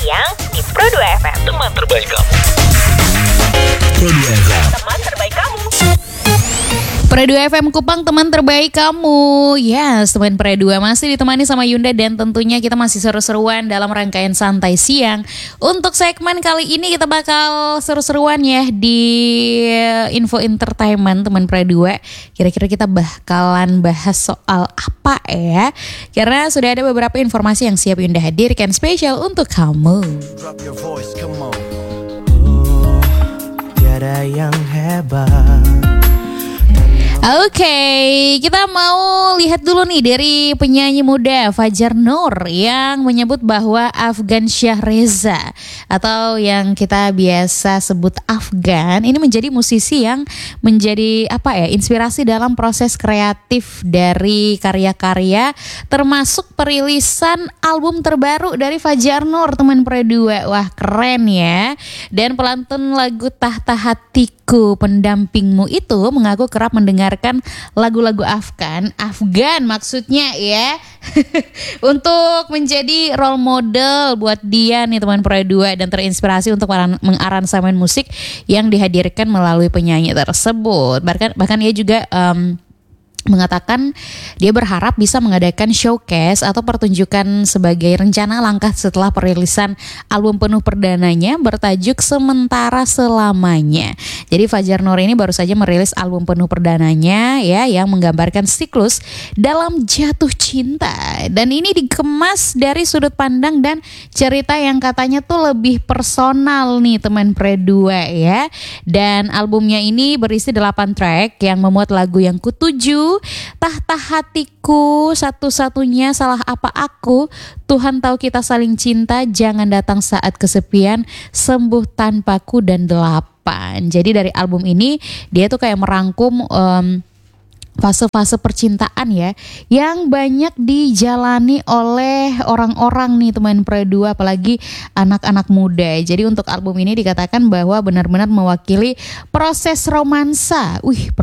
Siang di Pro 2 FM. Teman terbaik kamu. Pro 2 FM. Teman terbaik kamu. Pro 2 FM Kupang, teman terbaik kamu. Yes, teman Pro 2 masih ditemani sama Yunda. Dan tentunya kita masih seru-seruan dalam rangkaian Santai Siang. Untuk segmen kali ini kita bakal seru-seruan ya di Info Entertainment teman Pro 2. Kira-kira kita bakalan bahas soal apa ya? Karena sudah ada beberapa informasi yang siap Yunda hadirkan spesial untuk kamu. Drop your voice, come on. Oh, tiada yang hebat. Oke, kita mau lihat dulu nih dari penyanyi muda Fajar Nur yang menyebut bahwa Afgan Syahreza atau yang kita biasa sebut Afgan ini menjadi musisi yang menjadi inspirasi dalam proses kreatif dari karya-karya termasuk perilisan album terbaru dari Fajar Nur teman Pro 2. Wah, keren ya. Dan pelantun lagu Tahta Hatiku Pendampingmu itu mengaku kerap mendengarkan lagu-lagu Afgan maksudnya ya untuk menjadi role model buat dia nih teman Pro 2 dan terinspirasi untuk mengaransemen musik yang dihadirkan melalui penyanyi tersebut. Bahkan ia juga mengatakan dia berharap bisa mengadakan showcase atau pertunjukan sebagai rencana langkah setelah perilisan album penuh perdananya bertajuk Sementara Selamanya. Jadi Fajar Nur ini baru saja merilis album penuh perdananya ya yang menggambarkan siklus dalam jatuh cinta. Dan ini dikemas dari sudut pandang dan cerita yang katanya tuh lebih personal nih teman Pro 2 ya. Dan albumnya ini berisi 8 track yang memuat lagu yang kutuju, Tahta Hatiku, Satu-satunya, Salah Apa Aku, Tuhan Tahu Kita Saling Cinta, Jangan Datang Saat Kesepian, Sembuh Tanpaku, dan 8. Jadi dari album ini dia tuh kayak merangkum fase-fase percintaan ya yang banyak dijalani oleh orang-orang nih teman Pro 2, apalagi anak-anak muda. Jadi untuk album ini dikatakan bahwa benar-benar mewakili proses romansa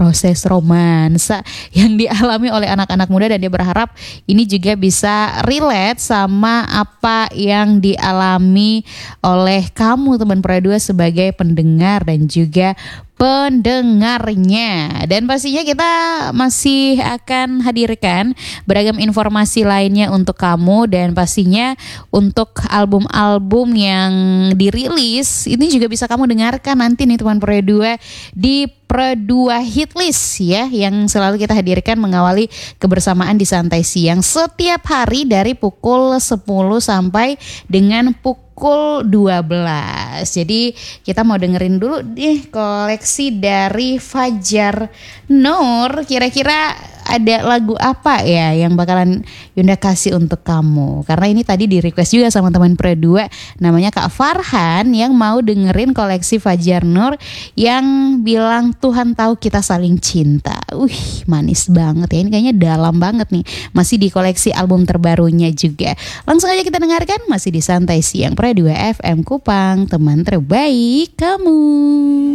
yang dialami oleh anak-anak muda, dan dia berharap ini juga bisa relate sama apa yang dialami oleh kamu teman Pro 2 sebagai pendengar dan juga pendengarnya. Dan pastinya kita masih akan hadirkan beragam informasi lainnya untuk kamu, dan pastinya untuk album-album yang dirilis ini juga bisa kamu dengarkan nanti nih teman Pro 2 di Pro 2 Hitlist ya, yang selalu kita hadirkan mengawali kebersamaan di Santai Siang setiap hari dari pukul 10 sampai dengan pukul 12. Jadi kita mau dengerin dulu nih koleksi dari Fajar Nur. Kira-kira ada lagu apa ya yang bakalan Yunda kasih untuk kamu? Karena ini tadi di request juga sama teman Pro 2, namanya Kak Farhan, yang mau dengerin koleksi Fajar Nur yang bilang Tuhan Tahu Kita Saling Cinta. Manis banget ya, ini kayaknya dalam banget nih. Masih di koleksi album terbarunya juga. Langsung aja kita dengarkan, masih di Santai Siang Pro 2 FM Kupang, teman terbaik kamu.